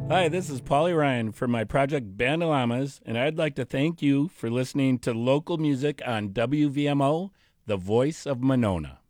Hi, this is Paulie Ryan from my project Bandalamas, and I'd like to thank you for listening to local music on WVMO, the voice of Monona.